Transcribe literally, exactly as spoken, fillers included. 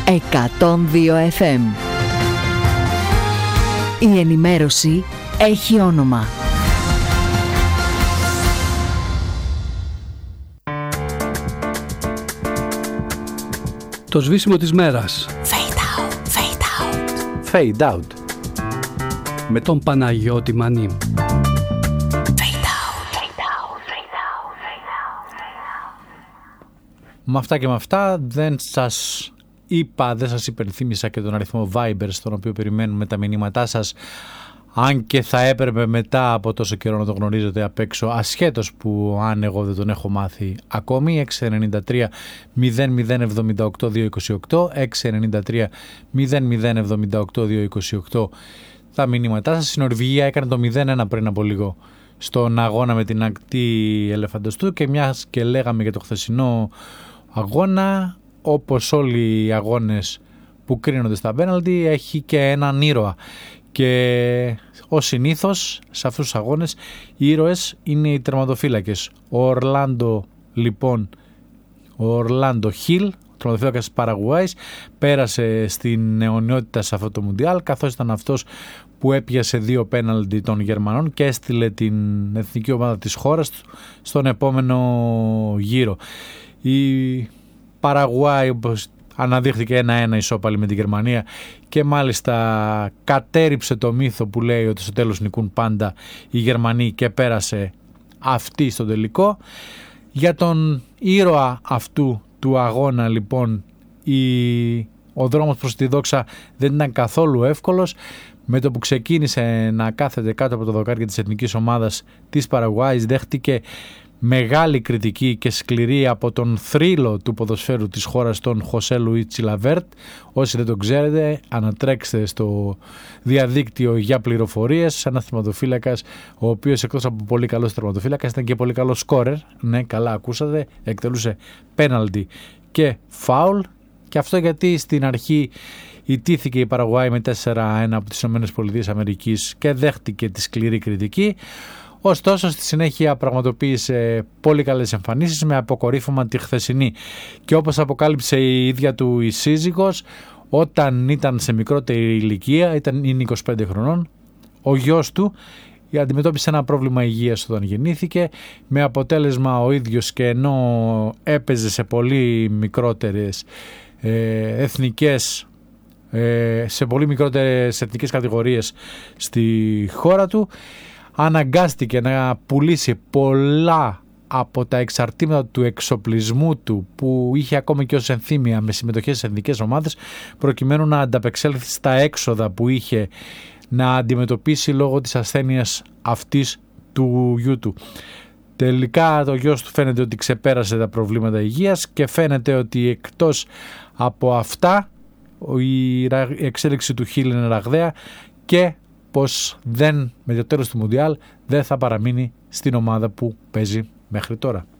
εκατόν δύο εφ εμ. Η ενημέρωση έχει όνομα. Το σβήσιμο της μέρας. Fade out, fade out. Fade out. Με τον Παναγιώτη Μανή. Με αυτά και με αυτά δεν σας είπα, δεν σας υπενθύμισα και τον αριθμό Viber στον οποίο περιμένουμε τα μηνύματά σας, αν και θα έπρεπε μετά από τόσο καιρό να το γνωρίζετε απ' έξω, ασχέτως που αν εγώ δεν τον έχω μάθει ακόμη. Έξι εννιά τρία μηδέν μηδέν εβδομήντα οκτώ διακόσια είκοσι οκτώ, έξι εννιά τρία μηδέν μηδέν εβδομήντα οκτώ διακόσια είκοσι οκτώ τα μηνύματά σας. Η Νορβηγία έκανε το μηδέν ένα πριν από λίγο στον αγώνα με την ακτή Ελεφαντοστού, και μιας και λέγαμε για το χθεσινό αγώνα, όπως όλοι οι αγώνες που κρίνονται στα πέναλτι, έχει και έναν ήρωα, και ως συνήθως σε αυτούς τους αγώνες οι ήρωες είναι οι τερματοφύλακες. Ο Ορλάντο λοιπόν, ο Ορλάντο Χιλ, ο τερματοφύλακας της Παραγουάης, πέρασε στην αιωνιότητα σε αυτό το Μουντιάλ, καθώς ήταν αυτός που έπιασε δύο πέναλτι των Γερμανών και έστειλε την εθνική ομάδα της χώρας του στον επόμενο γύρο. Η Παραγουάη, όπως αναδείχθηκε ένα ένα ισόπαλη με την Γερμανία, και μάλιστα κατέριψε το μύθο που λέει ότι στο τέλος νικούν πάντα οι Γερμανοί, και πέρασε αυτή στο τελικό. Για τον ήρωα αυτού του αγώνα λοιπόν, η... ο δρόμος προς τη δόξα δεν ήταν καθόλου εύκολος. Με το που ξεκίνησε να κάθεται κάτω από το δοκάρι της εθνικής ομάδας της Παραγουάης, δέχτηκε μεγάλη κριτική και σκληρή από τον θρύλο του ποδοσφαίρου της χώρας, τον Χωσέ Λουί Τσιλαβέρτ. Όσοι δεν τον ξέρετε, ανατρέξτε στο διαδίκτυο για πληροφορίες. Ένας τερματοφύλακας, ο οποίος εκτός από πολύ καλός τερματοφύλακας ήταν και πολύ καλός σκόρερ. Ναι, καλά ακούσατε, εκτελούσε πέναλτι και φάουλ. Και αυτό γιατί στην αρχή ιτήθηκε η Παραγουάη με τέσσερα ένα από τις ΗΠΑ και δέχτηκε τη σκληρή κριτική. Ωστόσο στη συνέχεια πραγματοποίησε πολύ καλές εμφανίσεις, με αποκορύφωμα τη χθεσινή. Και όπως αποκάλυψε η ίδια του η σύζυγος, όταν ήταν σε μικρότερη ηλικία, ήταν, είναι είκοσι πέντε χρονών, ο γιος του αντιμετώπισε ένα πρόβλημα υγείας όταν γεννήθηκε, με αποτέλεσμα ο ίδιος, και ενώ έπαιζε σε πολύ μικρότερες ε, εθνικές ε, σε πολύ μικρότερες εθνικές κατηγορίες στη χώρα του, αναγκάστηκε να πουλήσει πολλά από τα εξαρτήματα του εξοπλισμού του που είχε ακόμη και ως ενθύμια με συμμετοχές στις εθνικές ομάδες, προκειμένου να ανταπεξέλθει στα έξοδα που είχε να αντιμετωπίσει λόγω της ασθένειας αυτής του γιού του. Τελικά το γιος του φαίνεται ότι ξεπέρασε τα προβλήματα υγείας, και φαίνεται ότι εκτός από αυτά η εξέλιξη του Χιλ είναι ραγδαία, και πως δεν, με το τέλος του Μουντιάλ δεν θα παραμείνει στην ομάδα που παίζει μέχρι τώρα.